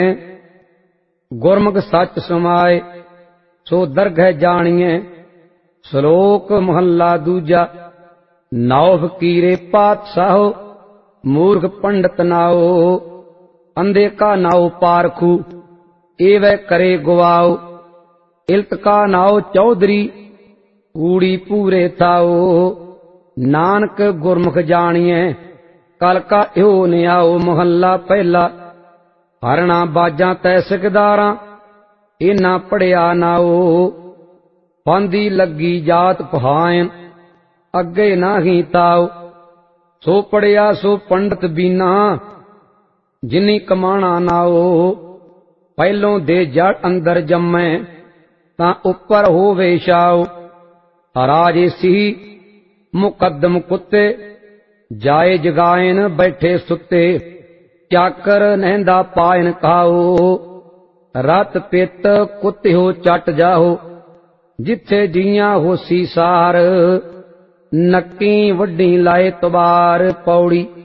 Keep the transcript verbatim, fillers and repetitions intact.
गुरमुख सच समाए सो दरगह जानिए। श्लोक महला दूजा। नाओ फकीरे पातशाहो मूर्ख पंडित नाओ। अंधे का नाओ पारखू एवं करे गुवाओ। इल्त का नाओ चौधरी कूड़ी पूरे थाओ। नानक गुरमुख जानिए कल का इहो न्याओ। महला पहला। हरना बाजा तै सिकदारा इना पढ़िया नाओ। पांदी लगी जात पहायन अगे नाही ताओ। सो पढ़िया सो पंडित बीना जिनी कमाना नाओ। पहलों दे जड़ अंदर जम्मै तां उपर होवे छाओ। राजे सी मुकदम कुत्ते जाए जगायन बैठे सुते। चाकर नहंदा पायन खाओ। रत पित कुत्यो चट जाओ। जिथे जिया होसी सार नक्की वड्डी लाए तबार। पौड़ी।